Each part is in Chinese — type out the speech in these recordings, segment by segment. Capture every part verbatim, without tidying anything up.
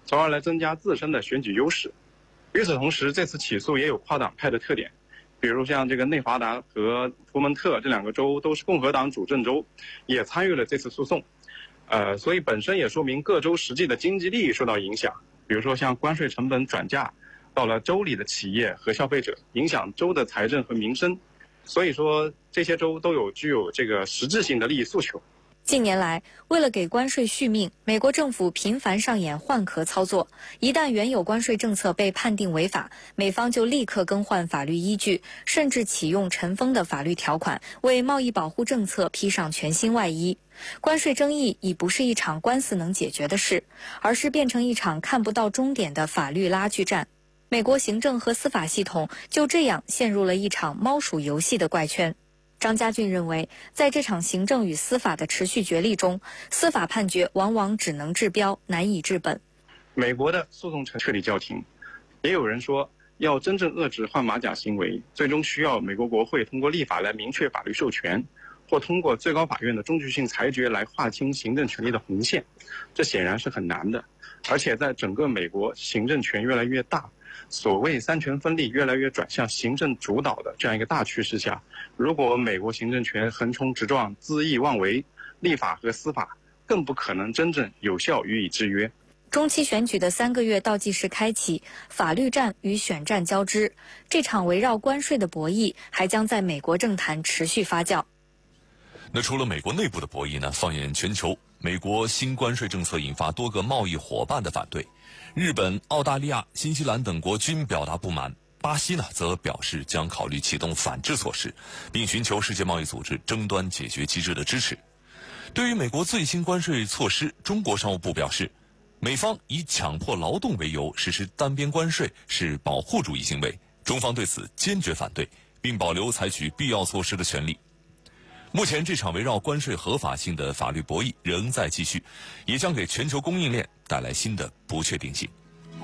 从而来增加自身的选举优势。与此同时，这次起诉也有跨党派的特点，比如像这个内华达和佛蒙特这两个州都是共和党主政州，也参与了这次诉讼。呃，所以本身也说明各州实际的经济利益受到影响，比如说像关税成本转嫁到了州里的企业和消费者，影响州的财政和民生。所以说，这些州都有具有这个实质性的利益诉求。 近年来，为了给关税续命，美国政府频繁上演换壳操作。一旦原有关税政策被判定违法，美方就立刻更换法律依据，甚至启用尘封的法律条款，为贸易保护政策披上全新外衣。关税争议已不是一场官司能解决的事，而是变成一场看不到终点的法律拉锯战。美国行政和司法系统就这样陷入了一场猫鼠游戏的怪圈。张家俊认为，在这场行政与司法的持续角力中，司法判决往往只能治标，难以治本。 美国的诉讼彻底叫停，也有人说，要真正遏制换马甲行为，最终需要美国国会通过立法来明确法律授权，或通过最高法院的终局性裁决来划清行政权力的红线。这显然是很难的，而且在整个美国行政权越来越大，所谓三权分立越来越转向行政主导的这样一个大趋势下，如果美国行政权横冲直撞、恣意妄为，立法和司法更不可能真正有效予以制约。 中期选举的三个月倒计时开启，法律战与选战交织，这场围绕关税的博弈还将在美国政坛持续发酵。 那除了美国内部的博弈呢？放眼全球，美国新关税政策引发多个贸易伙伴的反对。日本、澳大利亚、新西兰等国均表达不满，巴西呢则表示将考虑启动反制措施，并寻求世界贸易组织争端解决机制的支持。对于美国最新关税措施，中国商务部表示，美方以强迫劳动为由实施单边关税是保护主义行为，中方对此坚决反对，并保留采取必要措施的权利。目前这场围绕关税合法性的法律博弈仍在继续，也将给全球供应链带来新的不确定性。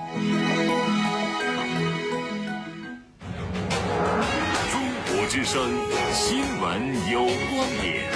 中国之声新闻有观点，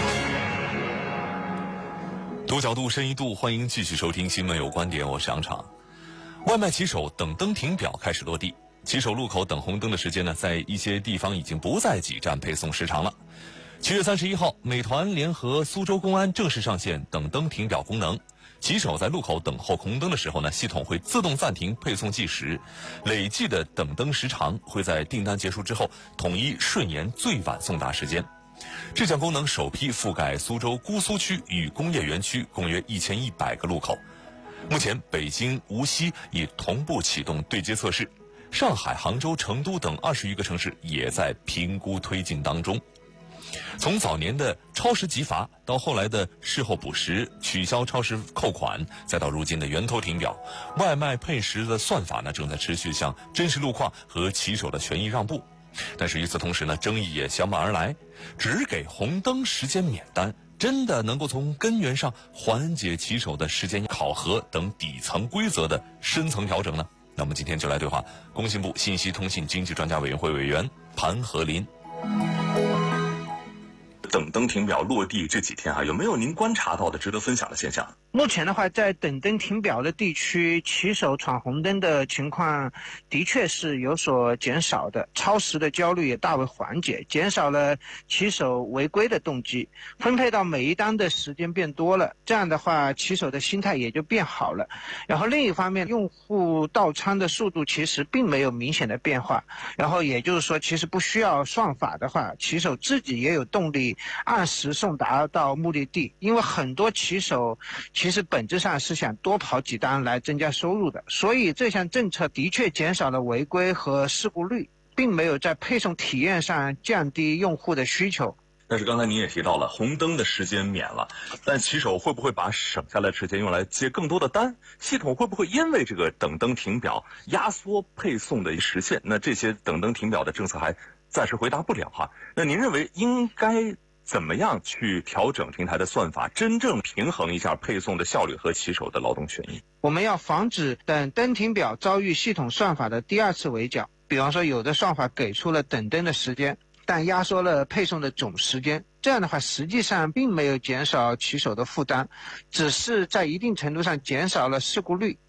多角度深一度，欢迎继续收听新闻有观点，我是杨畅。外卖骑手等灯停表开始落地，骑手路口等红灯的时间呢，在一些地方已经不再挤占配送时长了。七月三十一号，美团联合苏州公安正式上线等灯停表功能。骑手在路口等候红灯的时候呢，系统会自动暂停配送计时，累计的等灯时长会在订单结束之后统一顺延最晚送达时间。这项功能首批覆盖苏州姑苏区与工业园区共约一千一百个路口。目前，北京、无锡已同步启动对接测试，上海、杭州、成都等二十余个城市也在评估推进当中。从早年的超时急罚，到后来的事后补时、取消超时扣款，再到如今的源头停表，外卖配时的算法呢，正在持续向真实路况和骑手的权益让步。但是与此同时呢，争议也相伴而来，只给红灯时间免单，真的能够从根源上缓解骑手的时间考核等底层规则的深层调整呢？那么今天就来对话工信部信息通信经济专家委员会委员盘和林。 等灯停表落地这几天啊，有没有您观察到的值得分享的现象？ 目前的话，在等灯停表的地区，骑手闯红灯的情况的确是有所减少的，超时的焦虑也大为缓解，减少了骑手违规的动机，分配到每一单的时间变多了，这样的话，骑手的心态也就变好了。然后另一方面，用户到仓的速度其实并没有明显的变化，然后也就是说，其实不需要算法的话，骑手自己也有动力按时送达到目的地，因为很多骑手其实本质上是想多跑几单来增加收入的，所以这项政策的确减少了违规和事故率，并没有在配送体验上降低用户的需求。 但是刚才您也提到了红灯的时间免了，但骑手会不会把省下来的时间用来接更多的单？系统会不会因为这个等灯停表压缩配送的时限？那这些等灯停表的政策还暂时回答不了哈。那您认为应该怎么样去调整平台的算法，真正平衡一下配送的效率和骑手的劳动权益？ 我们要防止等灯停表遭遇系统算法的第二次围剿。比方说，有的算法给出了等灯的时间，但压缩了配送的总时间，这样的话实际上并没有减少骑手的负担，只是在一定程度上减少了事故率。